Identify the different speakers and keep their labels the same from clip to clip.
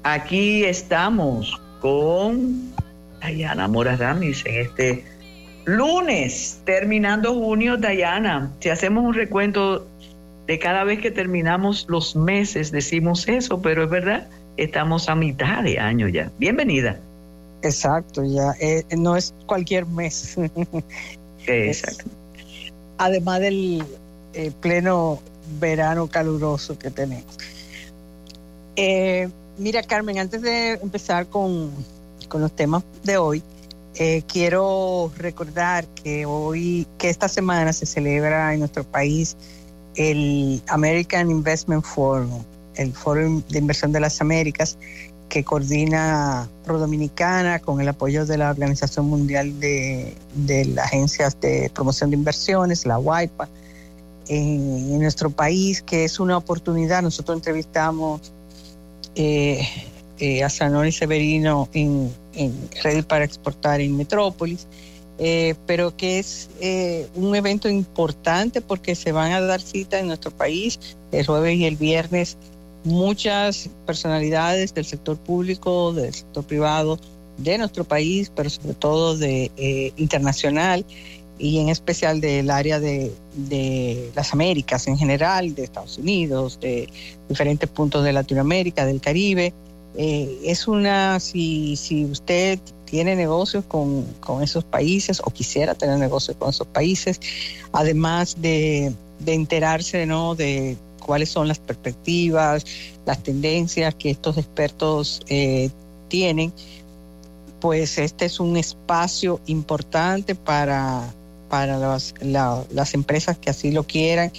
Speaker 1: Aquí estamos con Dayana Mora Ramis en este lunes, terminando junio. Dayana, si hacemos un recuento de cada vez que terminamos los meses, decimos eso, pero es verdad, estamos a mitad de año ya. Bienvenida.
Speaker 2: Exacto, ya no es cualquier mes.
Speaker 1: Exacto.
Speaker 2: Además del pleno verano caluroso que tenemos. Mira, Carmen, antes de empezar con los temas de hoy, quiero recordar que esta semana se celebra en nuestro país el American Investment Forum, el Foro de Inversión de las Américas, que coordina ProDominicana con el apoyo de la Organización Mundial de las Agencias de Promoción de Inversiones, la WIPA, en nuestro país, que es una oportunidad. Nosotros entrevistamos a Zanoni Severino en Ready para Exportar en Metrópolis, pero que es un evento importante porque se van a dar cita en nuestro país el jueves y el viernes muchas personalidades del sector público, del sector privado de nuestro país, pero sobre todo internacional, y en especial del área de las Américas en general, de Estados Unidos, de diferentes puntos de Latinoamérica, del Caribe. Si usted tiene negocios con esos países o quisiera tener negocios con esos países, además de enterarse, ¿no?, de cuáles son las perspectivas, las tendencias que estos expertos tienen, pues este es un espacio importante para las empresas que así lo quieran,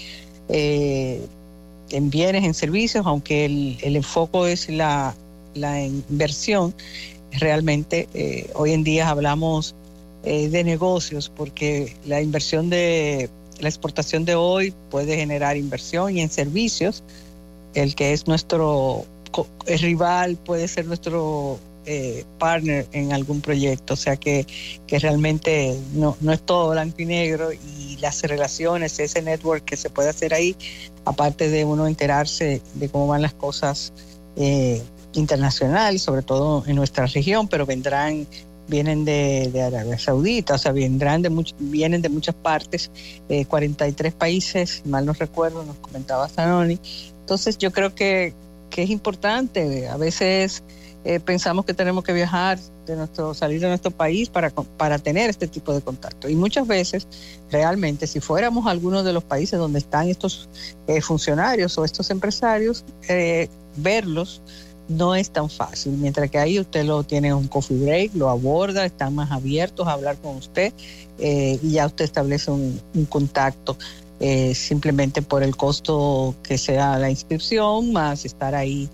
Speaker 2: en bienes, en servicios, aunque el enfoque es la inversión. Realmente hoy en día hablamos de negocios, porque la inversión la exportación de hoy puede generar inversión, y en servicios el que es nuestro rival puede ser nuestro partner en algún proyecto. O sea que realmente no es todo blanco y negro, y las relaciones, ese network que se puede hacer ahí, aparte de uno enterarse de cómo van las cosas internacionales, sobre todo en nuestra región, pero vienen de Arabia Saudita, o sea, vienen de muchas partes, 43 países, si mal no recuerdo, nos comentaba Zanoni. Entonces yo creo que es importante. A veces pensamos que tenemos que viajar salir de nuestro país para tener este tipo de contacto, y muchas veces realmente, si fuéramos a algunos de los países donde están estos funcionarios o estos empresarios, verlos no es tan fácil, mientras que ahí usted lo tiene en un coffee break, lo aborda, están más abiertos a hablar con usted, y ya usted establece un contacto, simplemente por el costo que sea la inscripción, más estar ahí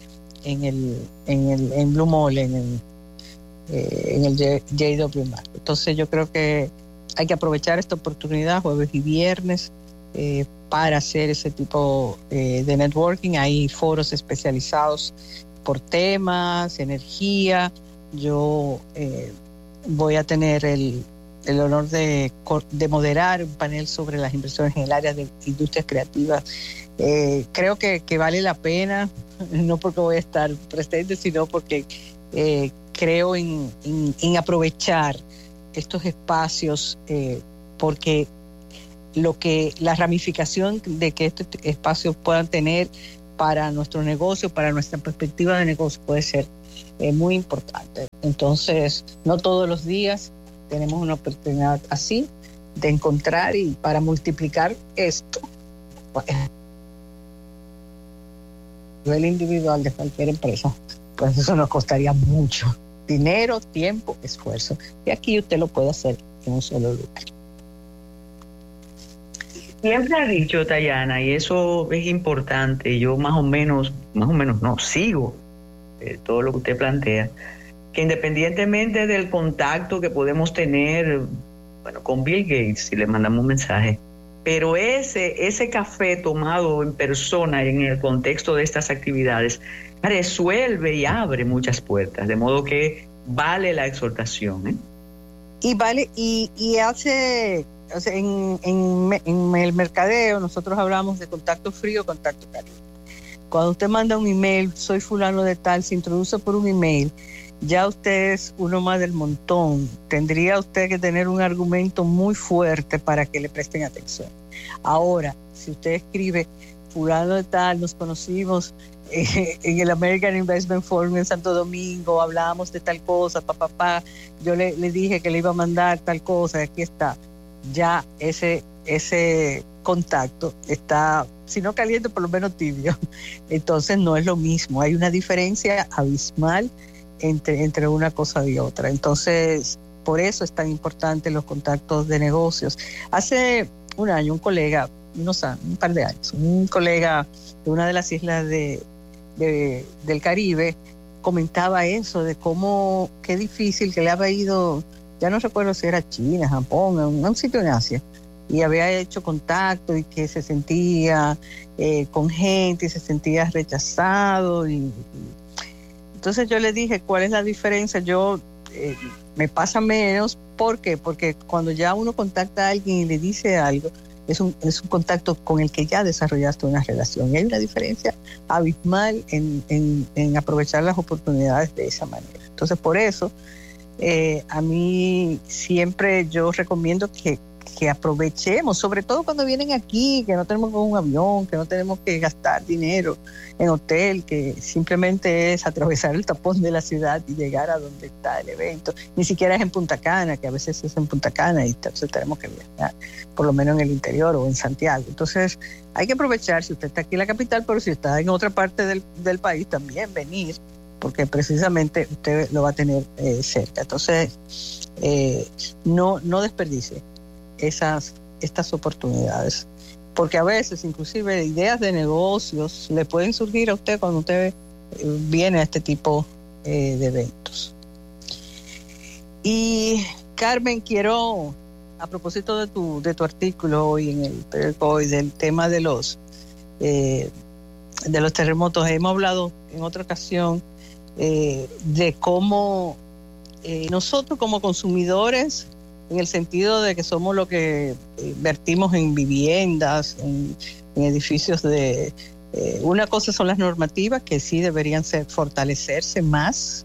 Speaker 2: en Blue Mall, en el JW Market. Entonces yo creo que hay que aprovechar esta oportunidad jueves y viernes para hacer ese tipo de networking. Hay foros especializados por temas, energía. Yo voy a tener el honor de moderar un panel sobre las inversiones en el área de industrias creativas. Creo que vale la pena, no porque voy a estar presente, sino porque creo en aprovechar estos espacios, porque la ramificación de que estos espacios puedan tener para nuestro negocio, para nuestra perspectiva de negocio, puede ser muy importante. Entonces, no todos los días tenemos una oportunidad así de encontrar, y para multiplicar esto a nivel individual de cualquier empresa, pues eso nos costaría mucho dinero, tiempo, esfuerzo, y aquí usted lo puede hacer en un solo lugar.
Speaker 1: Siempre ha dicho Dayana, y eso es importante, yo más o menos no sigo todo lo que usted plantea, que independientemente del contacto que podemos tener, bueno, con Bill Gates, si le mandamos un mensaje, pero ese café tomado en persona en el contexto de estas actividades resuelve y abre muchas puertas, de modo que vale la exhortación,
Speaker 2: Y vale, y hace, o sea, en el mercadeo nosotros hablamos de contacto frío, contacto caliente. Cuando usted manda un email, soy fulano de tal, se introduce por un email, ya usted es uno más del montón. Tendría usted que tener un argumento muy fuerte para que le presten atención. Ahora, si usted escribe fulano de tal, nos conocimos en el American Investment Forum en Santo Domingo, hablábamos de tal cosa, yo le dije que le iba a mandar tal cosa, aquí está. Ya ese contacto está, si no caliente, por lo menos tibio. Entonces no es lo mismo, hay una diferencia abismal entre una cosa y otra. Entonces, por eso es tan importante los contactos de negocios. Hace un año, un colega, un par de años, un colega de una de las islas del Caribe comentaba eso, de cómo, qué difícil que le había ido, ya no recuerdo si era China, Japón, un sitio en Asia, y había hecho contacto y que se sentía con gente y se sentía rechazado. Entonces yo le dije, ¿cuál es la diferencia? Me pasa menos. ¿Por qué? Porque cuando ya uno contacta a alguien y le dice algo, es un contacto con el que ya desarrollaste una relación. Y hay una diferencia abismal en aprovechar las oportunidades de esa manera. Entonces, por eso, a mí siempre yo recomiendo que aprovechemos, sobre todo cuando vienen aquí, que no tenemos un avión, que no tenemos que gastar dinero en hotel, que simplemente es atravesar el tapón de la ciudad y llegar a donde está el evento. Ni siquiera es en Punta Cana, que a veces es en Punta Cana y entonces tenemos que viajar, por lo menos en el interior o en Santiago. Entonces hay que aprovechar, si usted está aquí en la capital, pero si está en otra parte del país, también venir, porque precisamente usted lo va a tener cerca. Entonces, no desperdicie estas oportunidades, porque a veces inclusive ideas de negocios le pueden surgir a usted cuando usted viene a este tipo de eventos. Y Carmen, quiero, a propósito de tu artículo hoy en el periódico hoy, del tema de los terremotos, hemos hablado en otra ocasión de cómo nosotros como consumidores, en el sentido de que somos lo que invertimos en viviendas, en edificios una cosa son las normativas que sí deberían fortalecerse más.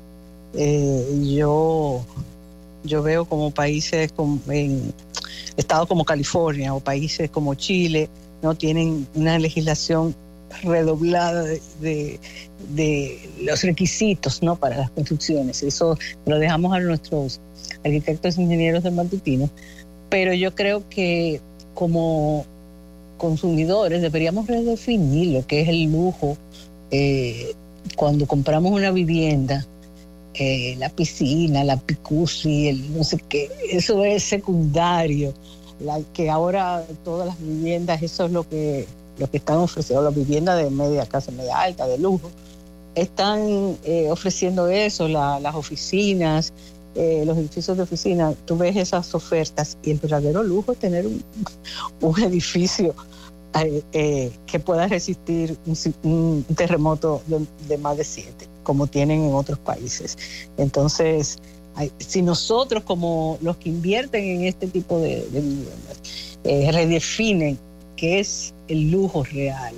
Speaker 2: Yo veo como países en estados como California o países como Chile no tienen una legislación redoblada de los requisitos, ¿no?, para las construcciones. Eso lo dejamos a nuestros arquitectos e ingenieros del matutino, pero yo creo que como consumidores deberíamos redefinir lo que es el lujo. Cuando compramos una vivienda, la piscina, la jacuzzi, el no sé qué, eso es secundario. Que ahora todas las viviendas, eso es lo que están ofreciendo, las viviendas de media clase, media alta, de lujo, están ofreciendo eso, las oficinas, los edificios de oficina. Tú ves esas ofertas y el verdadero lujo es tener un edificio que pueda resistir un terremoto de más de 7, como tienen en otros países. Entonces, si nosotros como los que invierten en este tipo de viviendas redefinen qué es el lujo real.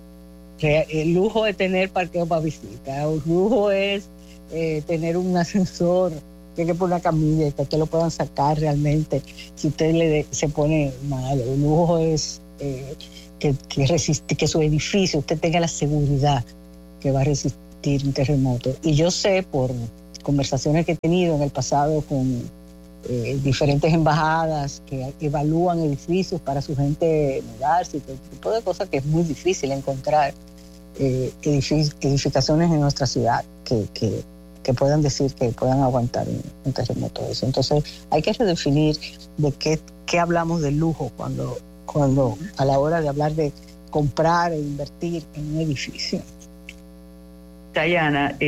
Speaker 2: El lujo es tener parqueo para visita, el lujo es tener un ascensor que hay que poner una camilla y que usted lo puedan sacar realmente si usted se pone mal. El lujo es que su edificio usted tenga la seguridad que va a resistir un terremoto. Y yo sé por conversaciones que he tenido en el pasado con diferentes embajadas que evalúan edificios para su gente mudarse y todo tipo de cosas, que es muy difícil encontrar edificaciones en nuestra ciudad que puedan decir que puedan aguantar un terremoto de eso. Entonces hay que redefinir de qué hablamos de lujo cuando a la hora de hablar de comprar e invertir en un edificio.
Speaker 1: Dayana,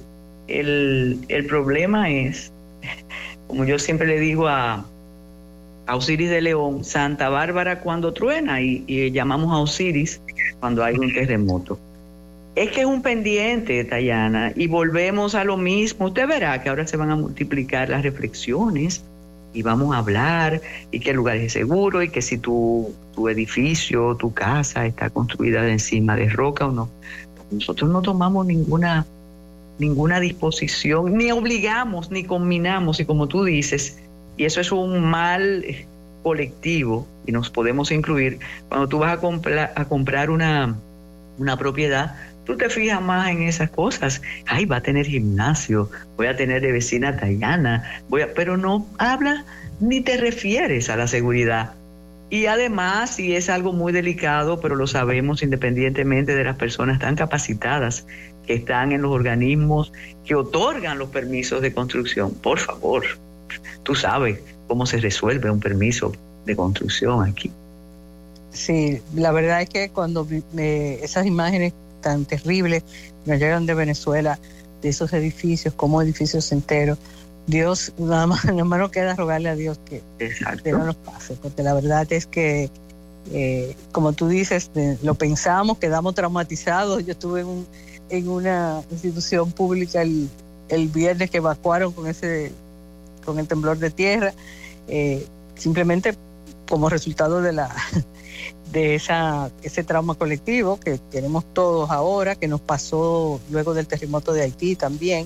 Speaker 1: el problema es, como yo siempre le digo a Osiris de León, Santa Bárbara cuando truena, y llamamos a Osiris cuando hay un terremoto. Es que es un pendiente, Dayana, y volvemos a lo mismo. Usted verá que ahora se van a multiplicar las reflexiones y vamos a hablar y que el lugar es seguro y que si tu edificio, tu casa está construida de encima de roca o no. nosotros no tomamos ninguna disposición, ni obligamos, ni combinamos, y como tú dices, y eso es un mal colectivo, y nos podemos incluir, cuando tú vas a comprar una propiedad, tú te fijas más en esas cosas. Ay, va a tener gimnasio, voy a tener de vecina Tayana, pero no habla ni te refieres a la seguridad. Y además, si es algo muy delicado, pero lo sabemos independientemente de las personas tan capacitadas que están en los organismos que otorgan los permisos de construcción. Por favor, tú sabes cómo se resuelve un permiso de construcción aquí.
Speaker 2: Sí, la verdad es que cuando esas imágenes tan terribles nos llegan de Venezuela, de esos edificios, como edificios enteros, Dios, nada más nos queda rogarle a Dios que no nos pase, porque la verdad es que, como tú dices, lo pensamos, quedamos traumatizados. Yo estuve en una institución pública el viernes que evacuaron con el temblor de tierra, simplemente como resultado de ese trauma colectivo que tenemos todos ahora, que nos pasó luego del terremoto de Haití también.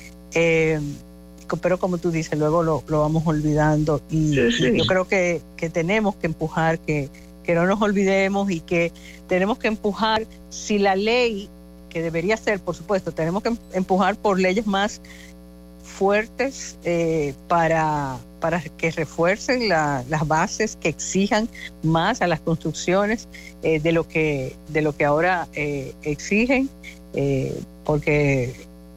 Speaker 2: Pero como tú dices, luego lo vamos olvidando, y yo creo que tenemos que empujar, que no nos olvidemos, y que tenemos que empujar, si la ley, que debería ser, por supuesto, tenemos que empujar por leyes más fuertes para que refuercen las bases, que exijan más a las construcciones de lo que ahora exigen, porque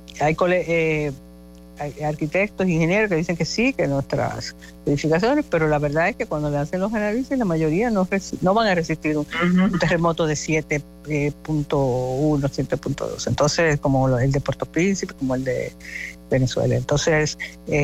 Speaker 2: hay arquitectos, ingenieros que dicen que sí, que nuestras edificaciones, pero la verdad es que cuando le hacen los análisis, la mayoría no van a resistir un terremoto de 7.1, 7.2. Entonces, como el de Puerto Príncipe, como el de Venezuela. Entonces,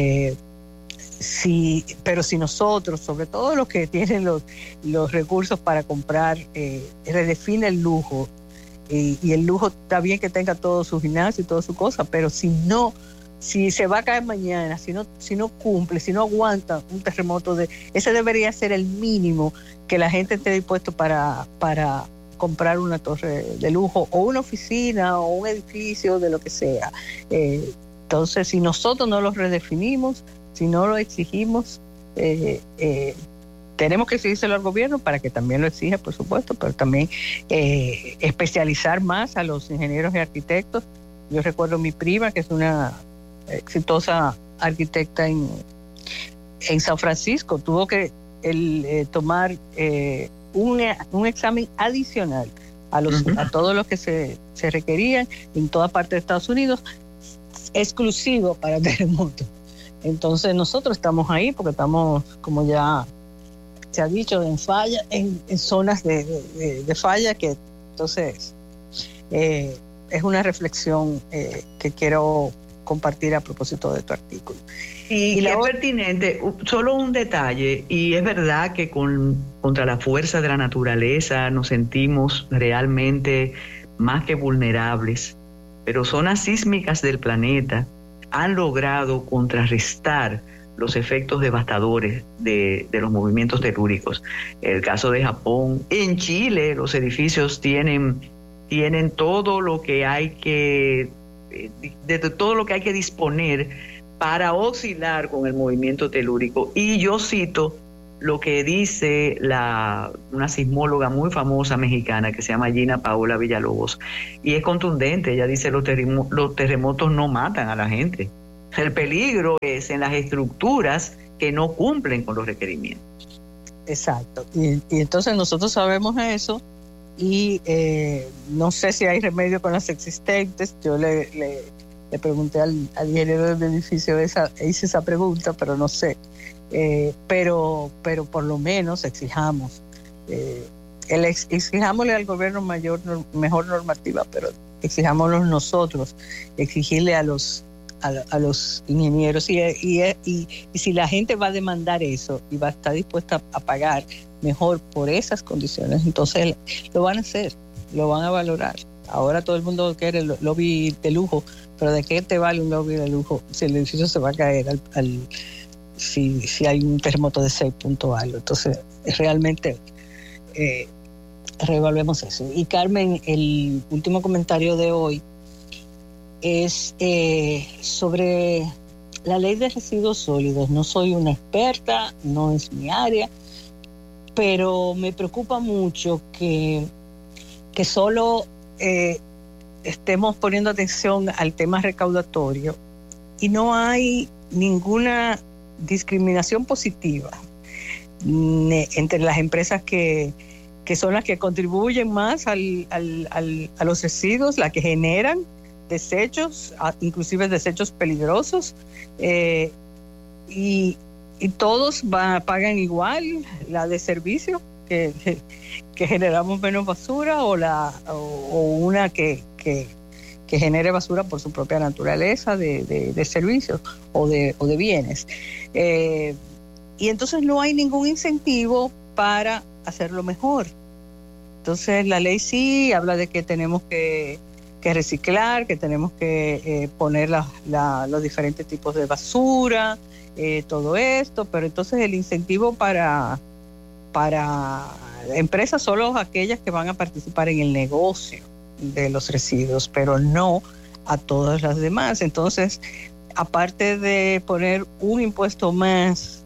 Speaker 2: pero si nosotros, sobre todo los que tienen los recursos para comprar, redefine el lujo, y el lujo está bien que tenga todo su gimnasio y toda su cosa, pero si se va a caer mañana, si no cumple, si no aguanta un terremoto, ese debería ser el mínimo que la gente esté dispuesto para comprar una torre de lujo, o una oficina, o un edificio, de lo que sea. Entonces, si nosotros no lo redefinimos, si no lo exigimos, tenemos que exigírselo al gobierno para que también lo exija, por supuesto, pero también especializar más a los ingenieros y arquitectos. Yo recuerdo mi prima, que es una exitosa arquitecta en San Francisco, tuvo que tomar un examen adicional a todos los que se requerían en toda parte de Estados Unidos, exclusivo para terremotos. Entonces nosotros estamos ahí porque estamos, como ya se ha dicho, en falla, en zonas de falla, que entonces es una reflexión que quiero compartir a propósito de tu artículo.
Speaker 1: Y es pertinente, solo un detalle, y es verdad que contra la fuerza de la naturaleza nos sentimos realmente más que vulnerables, pero zonas sísmicas del planeta han logrado contrarrestar los efectos devastadores de los movimientos telúricos. El caso de Japón, en Chile los edificios tienen todo lo que hay que disponer para oscilar con el movimiento telúrico. Y yo cito lo que dice una sismóloga muy famosa mexicana que se llama Gina Paola Villalobos, y es contundente. Ella dice: los terremotos no matan a la gente, el peligro es en las estructuras que no cumplen con los requerimientos.
Speaker 2: Exacto, y entonces nosotros sabemos eso, y no sé si hay remedio con las existentes. Yo le pregunté al ingeniero del edificio, hice esa pregunta, pero no sé. Pero por lo menos exijamos, exijámosle al gobierno mejor normativa, pero exijámoslo nosotros, exigirle a los ingenieros, y si la gente va a demandar eso y va a estar dispuesta a pagar mejor por esas condiciones, entonces lo van a hacer, lo van a valorar. Ahora todo el mundo quiere el lobby de lujo, pero ¿de qué te vale un lobby de lujo si el edificio se va a caer si hay un terremoto de 6 puntos algo? Entonces realmente reevaluemos eso. Y Carmen, el último comentario de hoy es sobre la ley de residuos sólidos. No soy una experta, no es mi área, pero me preocupa mucho que solo estemos poniendo atención al tema recaudatorio y no hay ninguna discriminación positiva entre las empresas que son las que contribuyen más a los residuos, las que generan desechos, inclusive desechos peligrosos, y todos pagan igual, la de servicio, que generamos menos basura, o una que genere basura por su propia naturaleza de servicios o de bienes. Y entonces no hay ningún incentivo para hacerlo mejor. Entonces la ley sí habla de que tenemos que reciclar, que tenemos que poner los diferentes tipos de basura, todo esto, pero entonces el incentivo para empresas solo aquellas que van a participar en el negocio de los residuos, pero no a todas las demás. Entonces, aparte de poner un impuesto más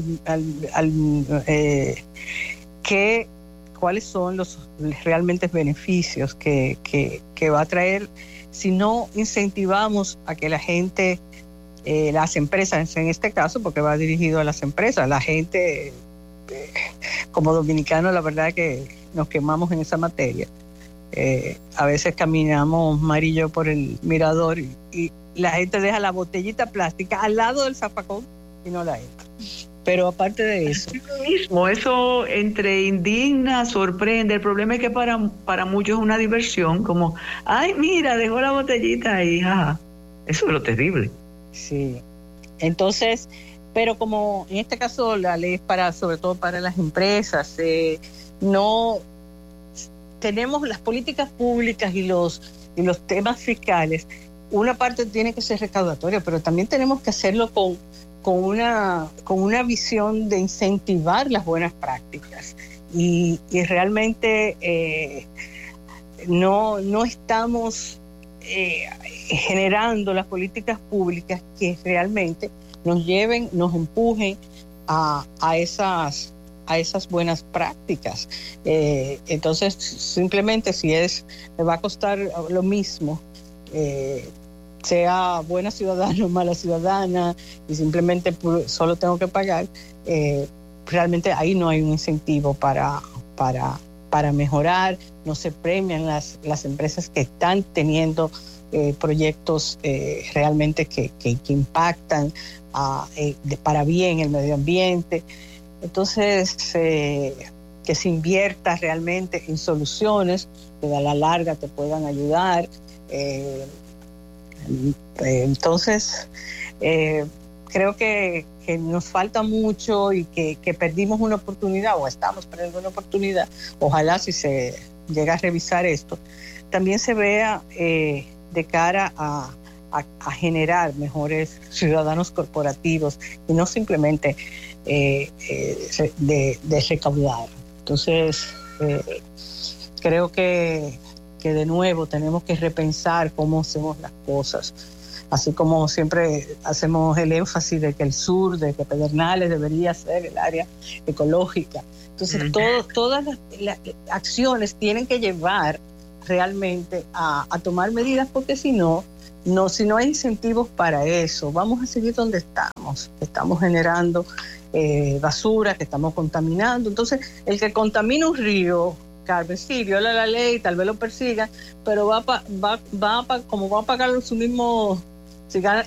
Speaker 2: cuáles son los realmente beneficios que va a traer si no incentivamos a que la gente, las empresas en este caso, porque va dirigido a las empresas, la gente, como dominicanos, la verdad que nos quemamos en esa materia. A veces caminamos Mari y yo por el mirador y la gente deja la botellita plástica al lado del zafacón y no la entra. Pero aparte de eso...
Speaker 1: Eso entre indigna, sorprende. El problema es que para muchos es una diversión, como, ay, mira, dejó la botellita ahí. Ajá. Eso es lo terrible.
Speaker 2: Sí. Entonces, pero como en este caso la ley es sobre todo para las empresas, no tenemos las políticas públicas y los temas fiscales. Una parte tiene que ser recaudatoria, pero también tenemos que hacerlo con una visión de incentivar las buenas prácticas y realmente no estamos generando las políticas públicas que realmente nos lleven, nos empujen a esas buenas prácticas. Entonces simplemente si me va a costar lo mismo, sea buena ciudadana o mala ciudadana, y simplemente solo tengo que pagar, realmente ahí no hay un incentivo para mejorar. No se premian las empresas que están teniendo proyectos realmente que impactan para bien el medio ambiente. Entonces, que se invierta realmente en soluciones que a la larga te puedan ayudar. Entonces, creo que nos falta mucho y que perdimos una oportunidad o estamos perdiendo una oportunidad. Ojalá, si se llega a revisar esto, también se vea de cara a generar mejores ciudadanos corporativos y no simplemente de recaudar. Entonces, creo que de nuevo tenemos que repensar cómo hacemos las cosas, así como siempre hacemos el énfasis de que el sur, de que Pedernales debería ser el área ecológica. Entonces todas las acciones tienen que llevar realmente a tomar medidas, porque si no hay incentivos para eso, vamos a seguir donde estamos generando basura, que estamos contaminando. Entonces el que contamina un río, Carmen, sí, viola la ley, tal vez lo persigan, pero como va a pagar su mismo, si